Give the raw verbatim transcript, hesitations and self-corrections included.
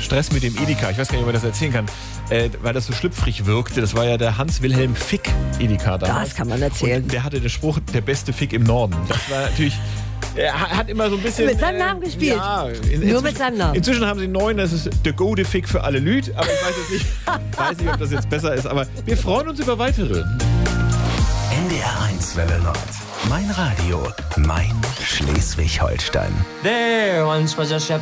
Stress mit dem Edeka. Ich weiß gar nicht, ob man das erzählen kann, äh, weil das so schlüpfrig wirkte. Das war ja der Hans-Wilhelm Fick Edeka damals. Das kann man erzählen. Und der hatte den Spruch, der beste Fick im Norden. Das war natürlich... Er hat immer so ein bisschen... Mit seinem Namen gespielt. Ja, in, Nur mit seinem Namen. Inzwischen haben sie einen neuen, das ist der gute Fick für alle Lüd. Aber ich weiß jetzt nicht, weiß nicht, ob das jetzt besser ist. Aber wir freuen uns über weitere. N D R eins Welle Nord. Mein Radio, mein Schleswig-Holstein. There once was a shepherd.